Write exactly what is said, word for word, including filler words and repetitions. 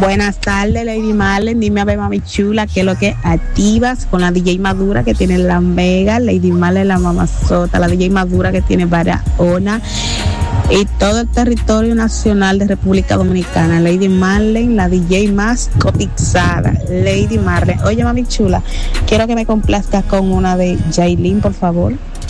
Buenas tardes, Lady Marlene. Dime a ver, mami chula, que es lo que activas con la D J Madura que tiene La Mega, Lady Marlene la mamazota, la D J Madura que tiene Barahona y todo el territorio nacional de República Dominicana. Lady Marlene, la D J más cotizada. Lady Marlene. Oye, mami chula, quiero que me complazcas con una de Jailin, por favor.